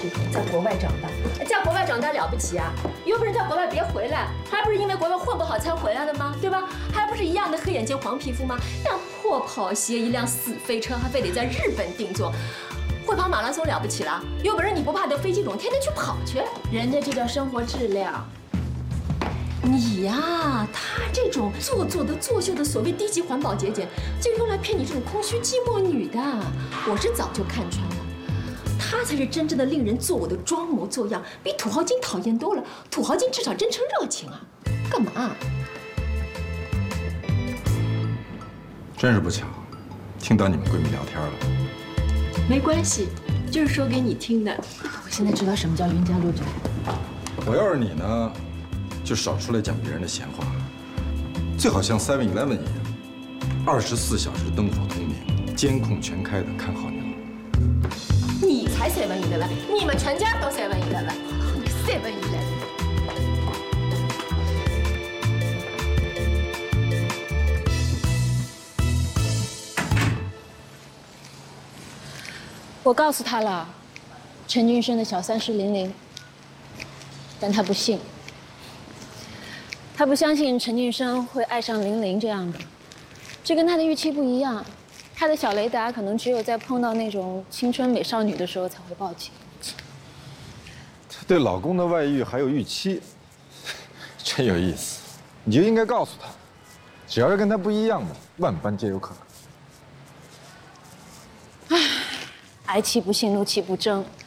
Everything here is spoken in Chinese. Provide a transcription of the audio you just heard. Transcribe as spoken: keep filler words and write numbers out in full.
对，在国外长大，在国外长大了不起啊？又不是在国外别回来，还不是因为国外混不好才回来的吗？对吧？还不是一样的黑眼睛、黄皮肤吗？辆破跑鞋，一辆死飞车，还非得在日本定做。会跑马拉松了不起了？有本事你不怕得飞机肿，天天去跑去，人家这叫生活质量。你呀，他这种做作的、作秀的所谓低级环保节俭，就用来骗你这种空虚寂寞女的。我是早就看穿了，他才是真正的令人作呕的装模作样，比土豪金讨厌多了。土豪金至少真诚热情啊，干嘛？ 真是不巧，听到你们闺蜜聊天了。 没关系，就是说给你听的。我现在知道什么叫冤家路窄。 我要是你呢？就少出来讲别人的闲话，最好像 seven eleven 一样，二十四小时灯火通明，监控全开的看好你了。 你才 seven eleven， 你们全家都 seven eleven， seven eleven。 我告诉他了，陈俊生的小三是玲玲，但他不信。他不相信陈俊生会爱上玲玲这样的，这跟他的预期不一样。他的小雷达可能只有在碰到那种青春美少女的时候才会报警。 他对老公的外遇还有预期，真有意思。你就应该告诉他，只要是跟他不一样的，万般皆有可能。 唉，哀其不幸，怒其不争。